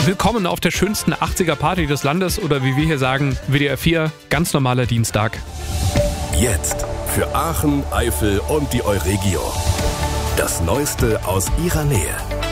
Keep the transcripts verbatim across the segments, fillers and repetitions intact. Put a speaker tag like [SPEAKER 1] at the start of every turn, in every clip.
[SPEAKER 1] Willkommen auf der schönsten achtziger-Party des Landes oder wie wir hier sagen, W D R vier, ganz normaler Dienstag.
[SPEAKER 2] Jetzt für Aachen, Eifel und die Euregio. Das Neueste aus ihrer Nähe.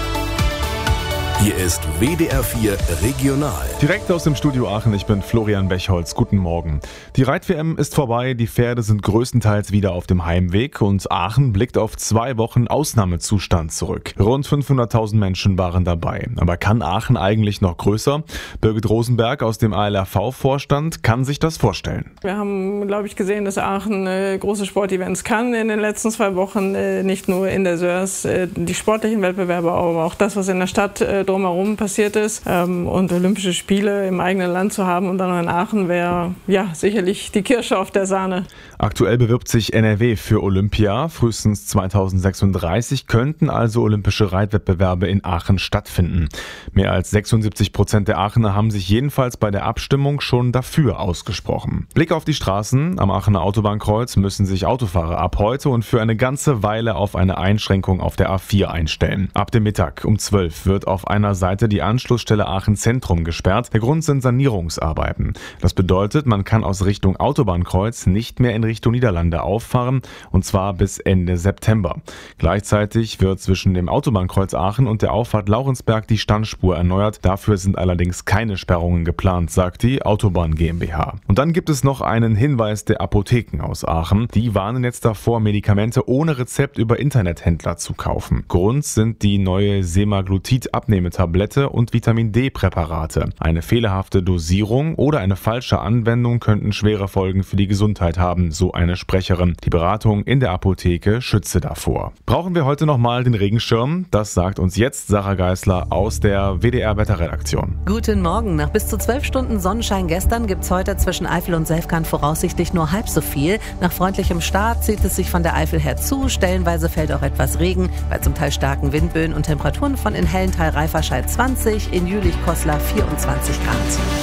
[SPEAKER 2] Hier ist W D R vier Regional.
[SPEAKER 3] Direkt aus dem Studio Aachen, ich bin Florian Bechholz. Guten Morgen. Die Reit-W M ist vorbei, die Pferde sind größtenteils wieder auf dem Heimweg und Aachen blickt auf zwei Wochen Ausnahmezustand zurück. Rund fünfhunderttausend Menschen waren dabei. Aber kann Aachen eigentlich noch größer? Birgit Rosenberg aus dem A L R V-Vorstand kann sich das vorstellen.
[SPEAKER 4] Wir haben, glaube ich, gesehen, dass Aachen äh, große Sportevents kann in den letzten zwei Wochen. Äh, nicht nur in der Sörs, äh, die sportlichen Wettbewerbe, aber auch das, was in der Stadt äh, drumherum passiert ist. Ähm, und Olympische Spiele im eigenen Land zu haben und dann noch in Aachen wäre ja sicherlich die Kirsche auf der Sahne.
[SPEAKER 3] Aktuell bewirbt sich N R W für Olympia. Frühestens zweitausendsechsunddreißig könnten also olympische Reitwettbewerbe in Aachen stattfinden. Mehr als sechsundsiebzig Prozent der Aachener haben sich jedenfalls bei der Abstimmung schon dafür ausgesprochen. Blick auf die Straßen. Am Aachener Autobahnkreuz müssen sich Autofahrer ab heute und für eine ganze Weile auf eine Einschränkung auf der A vier einstellen. Ab dem Mittag um zwölf wird auf einer Seite die Anschlussstelle Aachen Zentrum gesperrt. Der Grund sind Sanierungsarbeiten. Das bedeutet, man kann aus Richtung Autobahnkreuz nicht mehr in Richtung Niederlande auffahren, und zwar bis Ende September. Gleichzeitig wird zwischen dem Autobahnkreuz Aachen und der Auffahrt Laurensberg die Standspur erneuert. Dafür sind allerdings keine Sperrungen geplant, sagt die Autobahn GmbH. Und dann gibt es noch einen Hinweis der Apotheken aus Aachen. Die warnen jetzt davor, Medikamente ohne Rezept über Internethändler zu kaufen. Grund sind die neue Semaglutid-Abnehmetablette und Vitamin-D-Präparate. Eine fehlerhafte Dosierung oder eine falsche Anwendung könnten schwere Folgen für die Gesundheit haben, so eine Sprecherin. Die Beratung in der Apotheke schütze davor. Brauchen wir heute nochmal den Regenschirm? Das sagt uns jetzt Sarah Geisler aus der W D R-Wetterredaktion.
[SPEAKER 5] Guten Morgen. Nach bis zu zwölf Stunden Sonnenschein gestern gibt es heute zwischen Eifel und Selfkant voraussichtlich nur halb so viel. Nach freundlichem Start zieht es sich von der Eifel her zu. Stellenweise fällt auch etwas Regen, bei zum Teil starken Windböen und Temperaturen von in Hellental-Reiferscheid zwanzig, in Jülich-Koslar vierundzwanzig Grad.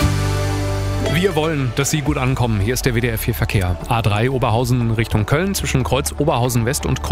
[SPEAKER 1] Wir wollen, dass Sie gut ankommen. Hier ist der W D R vier Verkehr. A drei Oberhausen Richtung Köln zwischen Kreuz Oberhausen West und Kreuz